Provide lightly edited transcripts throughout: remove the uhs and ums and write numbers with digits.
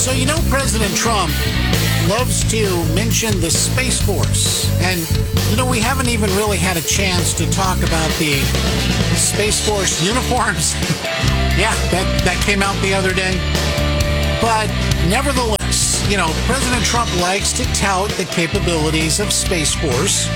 So, President Trump loves to mention the Space Force. And, we haven't even really had a chance to talk about the Space Force uniforms. Yeah, that came out the other day. But nevertheless, President Trump likes to tout the capabilities of Space Force.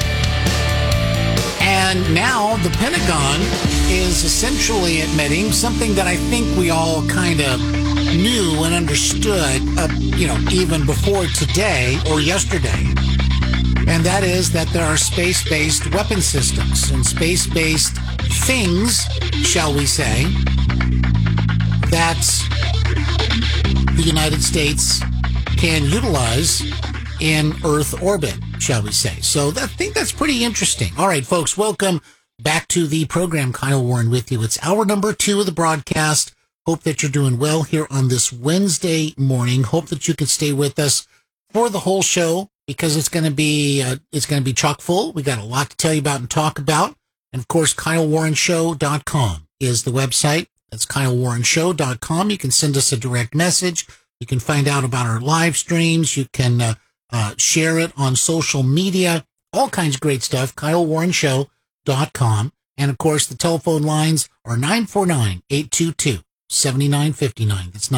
And now the Pentagon is essentially admitting something that I think we all kind of knew and understood, even before today or yesterday. And that is that there are space-based weapon systems and space-based things, shall we say, that the United States can utilize in Earth orbit, shall we say. So I think that's pretty interesting. All right, folks, welcome back to the program. Kyle Warren with you. It's hour number 2 of the broadcast. Hope that you're doing well here on this Wednesday morning. Hope that you can stay with us for the whole show because it's going to be chock full. We got a lot to tell you about and talk about. And of course, KyleWarrenShow.com is the website. That's KyleWarrenShow.com. You can send us a direct message. You can find out about our live streams. You can share it on social media. All kinds of great stuff. KyleWarrenShow.com. And of course, the telephone lines are 949-822-7959. That's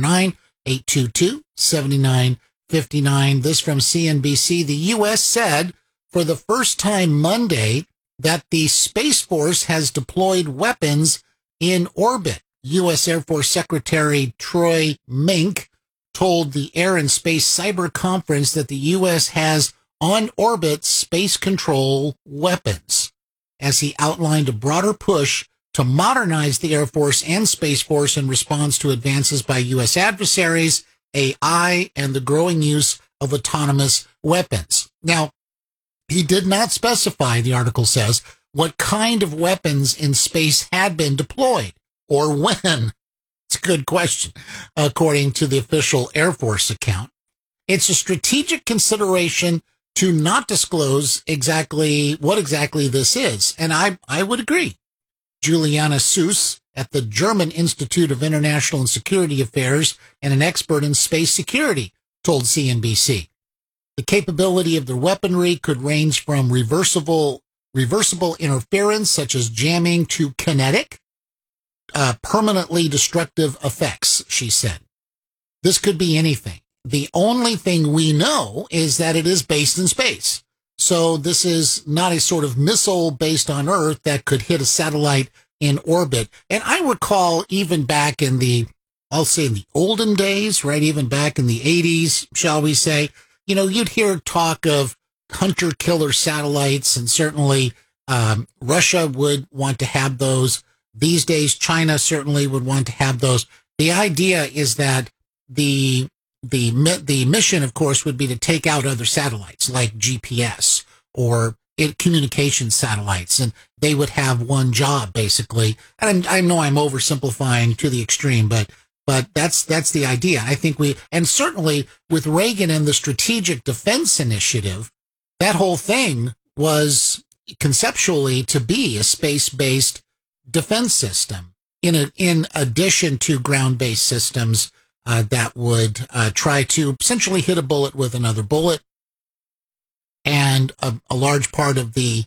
949-822-7959. This from CNBC. The U.S. said for the first time Monday that the Space Force has deployed weapons in orbit. U.S. Air Force Secretary Troy Mink told the Air and Space Cyber Conference that the U.S. has on-orbit space control weapons as he outlined a broader push to modernize the Air Force and Space Force in response to advances by U.S. adversaries, AI, and the growing use of autonomous weapons. Now, he did not specify, the article says, what kind of weapons in space had been deployed or when. It's a good question, according to the official Air Force account. It's a strategic consideration to not disclose what exactly this is. And I would agree. Juliana Suess at the German Institute of International and Security Affairs and an expert in space security told CNBC. The capability of the weaponry could range from reversible interference, such as jamming, to kinetic, permanently destructive effects, she said. This could be anything. The only thing we know is that it is based in space. So this is not a sort of missile based on Earth that could hit a satellite in orbit. And I recall even back in the olden days, right? Even back in the 80s, shall we say, you'd hear talk of hunter-killer satellites, and certainly Russia would want to have those. These days, China certainly would want to have those. The idea is that the mission, of course, would be to take out other satellites like GPS or communication satellites, and they would have one job, basically. And I know I'm oversimplifying to the extreme, but that's the idea. I think and certainly with Reagan and the Strategic Defense Initiative, that whole thing was conceptually to be a space-based defense system in addition to ground-based systems that would try to essentially hit a bullet with another bullet. And a large part of the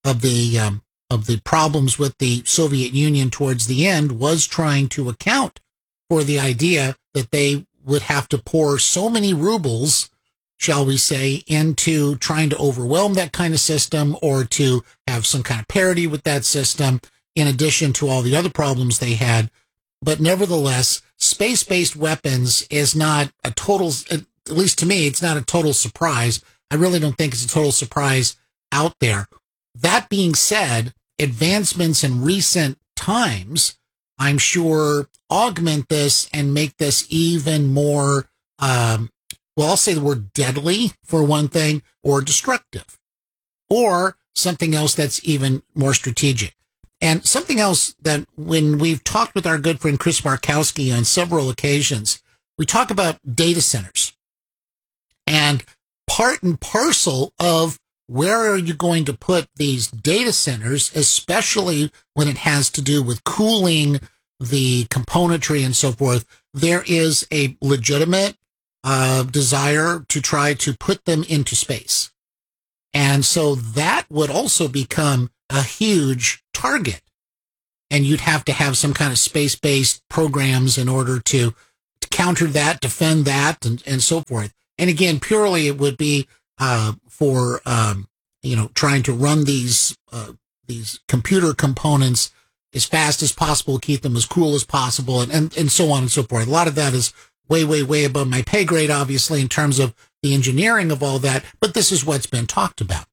problems with the Soviet Union towards the end was trying to account for the idea that they would have to pour so many rubles, shall we say, into trying to overwhelm that kind of system or to have some kind of parity with that system, in addition to all the other problems they had. But nevertheless, space-based weapons is not a total, at least to me, it's not a total surprise. I really don't think it's a total surprise out there. That being said, advancements in recent times, I'm sure, augment this and make this even more, I'll say the word deadly for one thing, or destructive, or something else that's even more strategic. And something else that when we've talked with our good friend Chris Markowski on several occasions, we talk about data centers. And part and parcel of where are you going to put these data centers, especially when it has to do with cooling the componentry and so forth, there is a legitimate desire to try to put them into space. And so that would also become a huge target. And you'd have to have some kind of space-based programs in order to counter that, defend that, and so forth. And again, purely it would be for trying to run these computer components as fast as possible, keep them as cool as possible, and so on and so forth. A lot of that is way, way, way above my pay grade, obviously, in terms of the engineering of all that, but this is what's been talked about.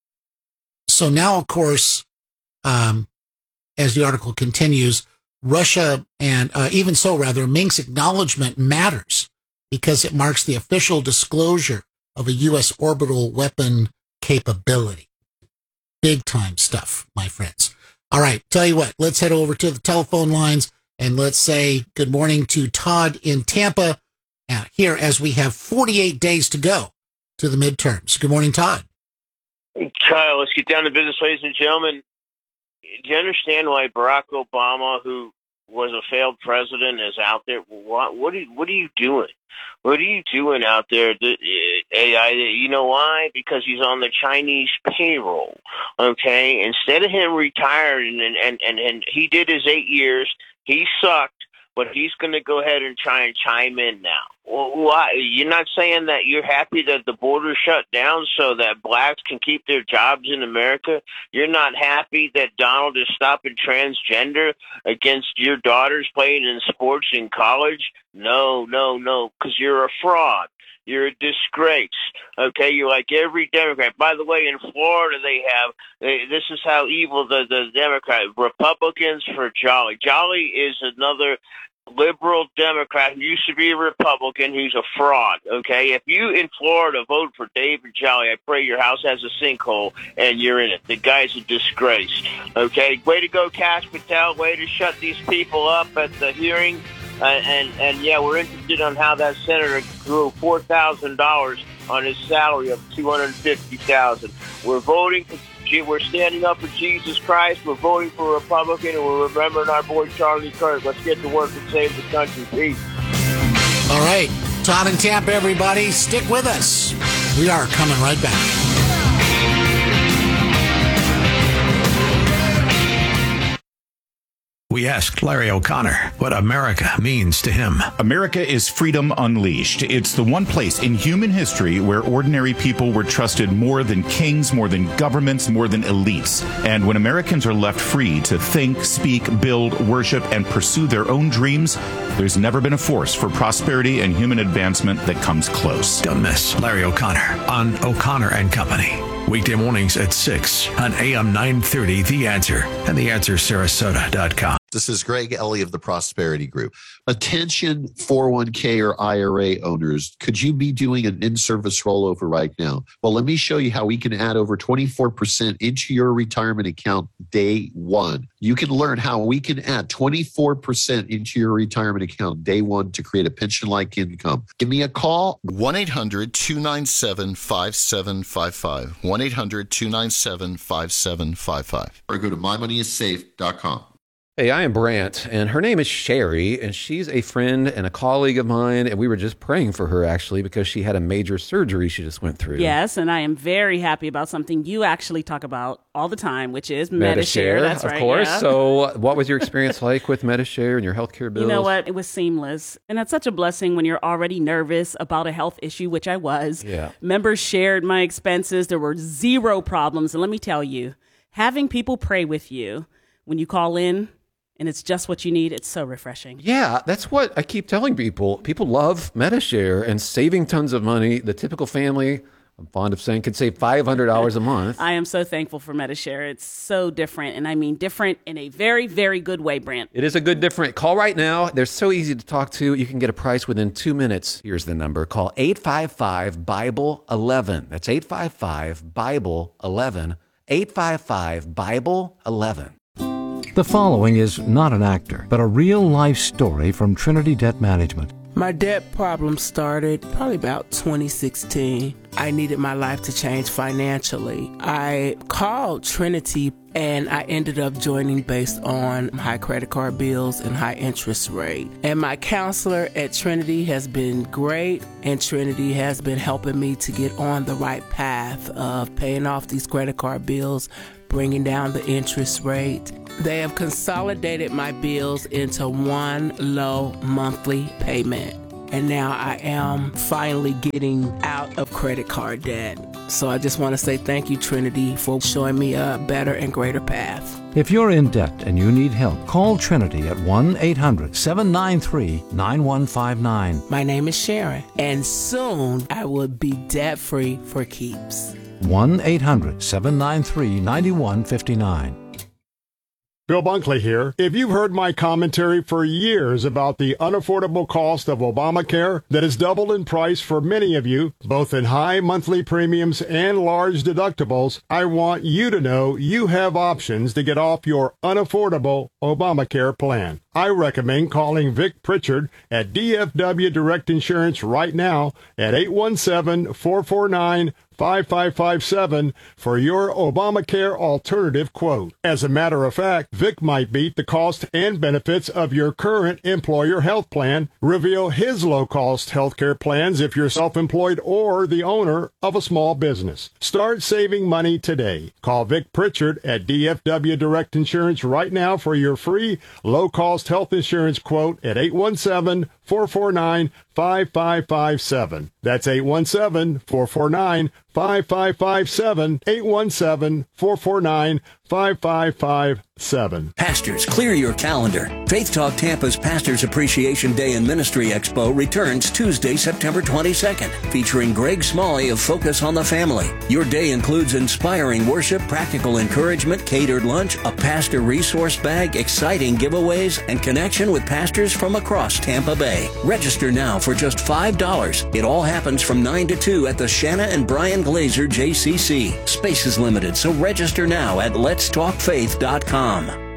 So now, of course, as the article continues, Russia and even so, rather, Mink's acknowledgement matters because it marks the official disclosure of a U.S. orbital weapon capability. Big time stuff, my friends. All right, tell you what, let's head over to the telephone lines and let's say good morning to Todd in Tampa here as we have 48 days to go to the midterms. Good morning, Todd. Hey, Kyle, let's get down to business, ladies and gentlemen. Do you understand why Barack Obama, who was a failed president, is out there? What are you doing? What are you doing out there? You know why? Because he's on the Chinese payroll. Okay, instead of him retiring and he did his 8 years, he sucked. But he's going to go ahead and try and chime in now. Well, why? You're not saying that you're happy that the border shut down so that blacks can keep their jobs in America? You're not happy that Donald is stopping transgender against your daughters playing in sports in college? No, because you're a fraud. You're a disgrace. Okay, you're like every Democrat. By the way, in Florida, this is how evil the Democrat, Republicans for Jolly. Jolly is another liberal Democrat who used to be a Republican who's a fraud. Okay, if you in Florida vote for David Jolly, I pray your house has a sinkhole and you're in it. The guy's a disgrace. Okay, way to go, Kash Patel. Way to shut these people up at the hearing. And yeah, we're interested on how that senator grew $4,000 on his salary of $250,000. We're voting for. We're standing up for Jesus Christ. We're voting for a Republican, and we're remembering our boy Charlie Kirk. Let's get to work and save the country. Peace. All right, Todd and Tampa, everybody, stick with us. We are coming right back. We asked Larry O'Connor what America means to him. America is freedom unleashed. It's the one place in human history where ordinary people were trusted more than kings, more than governments, more than elites. And when Americans are left free to think, speak, build, worship, and pursue their own dreams, there's never been a force for prosperity and human advancement that comes close. Don't miss Larry O'Connor on O'Connor and Company. Weekday mornings at 6 on AM 930, The Answer, and TheAnswerSarasota.com. This is Greg Ellie of the Prosperity Group. Attention 401k or IRA owners, could you be doing an in-service rollover right now? Well, let me show you how we can add over 24% into your retirement account day one. You can learn how we can add 24% into your retirement account day one to create a pension-like income. Give me a call. 1-800-297-5755. 1-800-297-5755. Or go to mymoneyissafe.com. Hey, I am Brant, and her name is Sherry, and she's a friend and a colleague of mine, and we were just praying for her, actually, because she had a major surgery she just went through. Yes, and I am very happy about something you actually talk about all the time, which is Medi-Share. That's right, of course. Yeah. So what was your experience like with Medi-Share and your healthcare bills? You know what? It was seamless, and that's such a blessing when you're already nervous about a health issue, which I was. Yeah. Members shared my expenses. There were zero problems, and let me tell you, having people pray with you when you call in, and it's just what you need. It's so refreshing. Yeah, that's what I keep telling people. People love Medi-Share and saving tons of money. The typical family, I'm fond of saying, can save $500 a month. I am so thankful for Medi-Share. It's so different, and I mean different in a very, very good way, Brant. It is a good different. Call right now. They're so easy to talk to. You can get a price within 2 minutes. Here's the number. Call 855-BIBLE-11. That's 855-BIBLE-11. 855-BIBLE-11. The following is not an actor, but a real-life story from Trinity Debt Management. My debt problem started probably about 2016. I needed my life to change financially. I called Trinity and I ended up joining based on high credit card bills and high interest rate. And my counselor at Trinity has been great, and Trinity has been helping me to get on the right path of paying off these credit card bills, bringing down the interest rate. They have consolidated my bills into one low monthly payment. And now I am finally getting out of credit card debt. So I just want to say thank you, Trinity, for showing me a better and greater path. If you're in debt and you need help, call Trinity at 1-800-793-9159. My name is Sharon, and soon I will be debt-free for keeps. 1-800-793-9159. Bill Bunkley here. If you've heard my commentary for years about the unaffordable cost of Obamacare that has doubled in price for many of you, both in high monthly premiums and large deductibles, I want you to know you have options to get off your unaffordable Obamacare plan. I recommend calling Vic Pritchard at DFW Direct Insurance right now at 817-449-5557 for your Obamacare alternative quote. As a matter of fact, Vic might beat the cost and benefits of your current employer health plan, reveal his low-cost healthcare plans if you're self-employed or the owner of a small business. Start saving money today. Call Vic Pritchard at DFW Direct Insurance right now for your free low-cost health insurance quote at 817-449-5557. That's 817-449-5557, 817-449-5557. Pastors, clear your calendar. Faith Talk Tampa's Pastors Appreciation Day and Ministry Expo returns Tuesday, September 22nd, featuring Greg Smalley of Focus on the Family. Your day includes inspiring worship, practical encouragement, catered lunch, a pastor resource bag, exciting giveaways, and connection with pastors from across Tampa Bay. Register now for just $5. It all happens from 9 to 2 at the Shanna and Brian Glazer JCC. Space is limited, so register now at letstalkfaith.com.